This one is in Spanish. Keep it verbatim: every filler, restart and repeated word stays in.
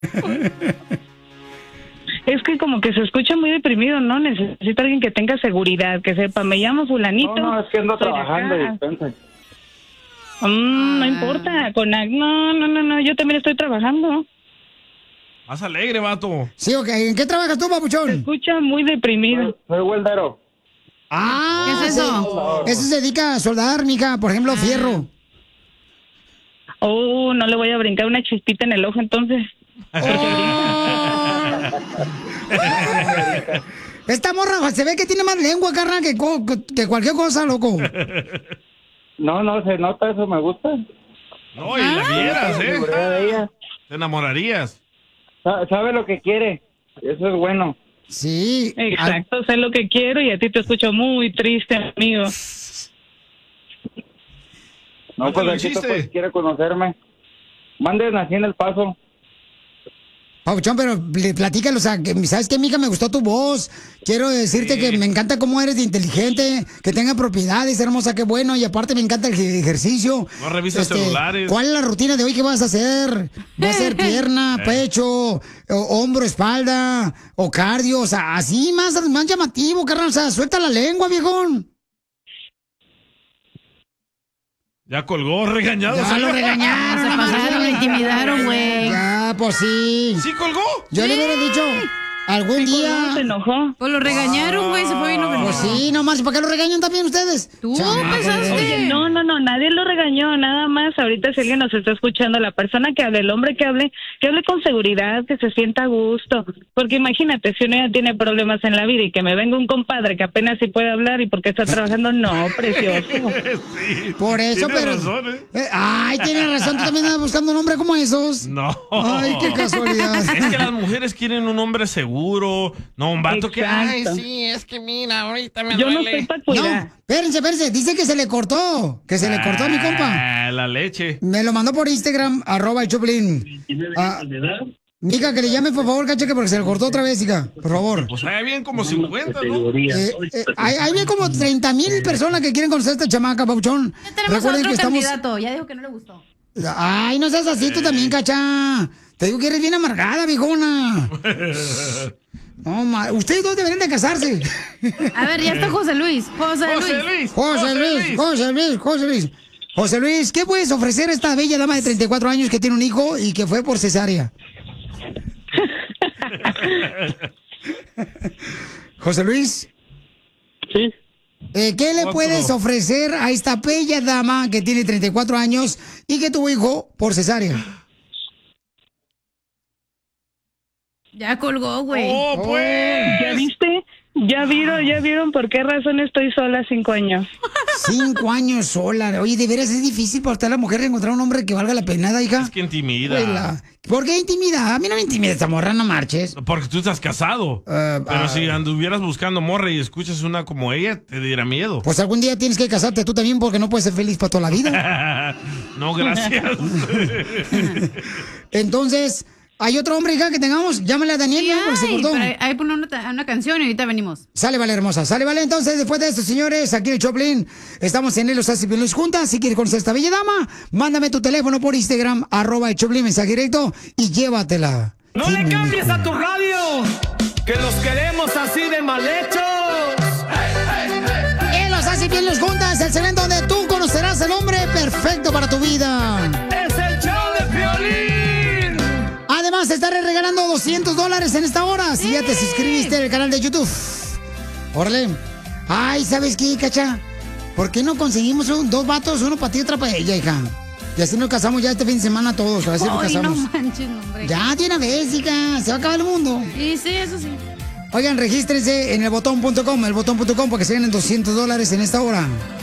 Es que como que se escucha muy deprimido, ¿no? Necesito alguien que tenga seguridad, que sepa, me llamo fulanito. No, no, es que ando trabajando, dispensa. Mm, no importa, con ag- no, no, no, no, yo también estoy trabajando. Más alegre, vato. Sí, ok. ¿En qué trabajas tú, papuchón? Se escucha muy deprimido. Soy, soy weldero. Ah, ¿Qué es eso? Eso se dedica a soldar, mija, por ejemplo, fierro. Oh, no le voy a brincar una chispita en el ojo entonces. Esta morra se ve que tiene más lengua, carnal, que, co- que cualquier cosa, loco. No, no, se nota, eso me gusta. No, y la vieras, La ¿eh? seguridad de ella. Te enamorarías. Sa- Sabe lo que quiere. Eso es bueno. Sí. Exacto, sé lo que quiero y a ti te escucho muy triste, amigo. No, ¿Cuánto pues le aquí hiciste? pues, quiere conocerme. Manden así en El Paso. Papuchón, pero le- platícalo, o sea, que, ¿sabes qué, mija? Me gustó tu voz. Quiero decirte Sí. que me encanta cómo eres de inteligente, que tenga propiedades, hermosa, qué bueno. Y aparte me encanta el ej- ejercicio. No revisas celulares. ¿Cuál es la rutina de hoy que vas a hacer? ¿Va a ser pierna, pecho, o- hombro, espalda, o cardio? O sea, así más, más llamativo, carnal. O sea, suelta la lengua, viejón. Ya colgó, regañado. Ya lo regañaron. Se no pasaron, manches. lo intimidaron, güey. Ya, pues sí. ¿Sí colgó? Yo le hubiera dicho, algún día... Se enojó. Pues lo regañaron, güey, se fue bien Pues enojado. sí, nomás, ¿y para qué lo regañan también ustedes? Tú Chamaco, pensaste. Oye, no, no, no, nadie lo regañó, nada más. Ahorita si alguien nos está escuchando, la persona que hable, el hombre que hable, que hable con seguridad, que se sienta a gusto. Porque imagínate, si uno ya tiene problemas en la vida y que me venga un compadre que apenas sí puede hablar y porque está trabajando, no, precioso. Sí. Por eso, Tienes pero... razón, ¿eh? Eh, ay, tienes razón, tú también andas buscando un hombre como esos. No. Ay, qué casualidad. Es que las mujeres quieren un hombre seguro, no un vato que, ay, Exacto. sí, es que mira, ahorita me Yo no duele. estoy para No, cuidar. espérense, espérense, dice que se le cortó, que se le cortó a mi compa. Ah, la leche. Me lo mandó por Instagram, arroba el Choplin. Ah, Hija, que le llame, por favor, cacheque, porque se le cortó otra vez, hija. Por favor. Pues hay bien como cincuenta, ¿no? Eh, eh, hay, hay bien como treinta mil personas que quieren conocer a esta chamaca, Papuchón. Ya tenemos Recuerden otro que estamos... candidato, ya dijo que no le gustó. Ay, no seas así tú también, cacha. Te digo que eres bien amargada, viejona. No, ma... Ustedes dos deberían de casarse. A ver, ya está José Luis. José, José Luis. Luis. José Luis, José Luis, José Luis. José Luis, ¿qué puedes ofrecer a esta bella dama de treinta y cuatro años que tiene un hijo y que fue por cesárea? José Luis. Sí. Eh, ¿Qué le Otro. puedes ofrecer a esta bella dama que tiene treinta y cuatro años y que tuvo hijo por cesárea? Ya colgó, güey. Oh, pues. ¿Ya viste? ¿Ya vieron, ya vieron por qué razón estoy sola cinco años? Cinco años sola. Oye, de veras es difícil para usted la mujer encontrar un hombre que valga la pena, hija. Es que intimida. Oela. ¿Por qué intimida? A mí no me intimida esta morra, no marches. Porque tú estás casado. Eh, Pero ah. si anduvieras buscando morra y escuchas una como ella, te dirá miedo. Pues algún día tienes que casarte tú también porque no puedes ser feliz para toda la vida. No, gracias. Entonces, ¿hay otro hombre, hija, que tengamos? Llámale a Daniel, Sí, ya, porque se ay, cortó. pero ahí pone una, una canción y ahorita venimos. Sale, vale, hermosa. Sale, vale. Entonces, después de esto, señores, aquí en el Choplin, estamos en Los Haces Bien Luis Juntas. Si quieres conocer a esta bella dama, mándame tu teléfono por Instagram, arroba el Choplin, mensaje directo, y llévatela. No Sí, le mi cambies mijo. a tu radio, que los queremos así de mal hechos. En Los Haces Bien Luis Juntas, el segmento donde tú conocerás el hombre perfecto para tu vida. Es el show de Piolín. Además, te estaré regalando doscientos dólares en esta hora si ya te suscribiste al canal de YouTube. Órale. Ay, ¿sabes qué, cacha? ¿Por qué no conseguimos un- dos vatos, uno para ti y otro para ella, hija? Y así nos casamos ya este fin de semana todos. A ver si nos Ay, no casamos. manches, no, hombre. Ya, de una vez, hija. Se va a acabar el mundo. Sí, sí, eso sí. Oigan, regístrense en el botón punto com, el botón punto com, para que se ganen doscientos dólares en esta hora.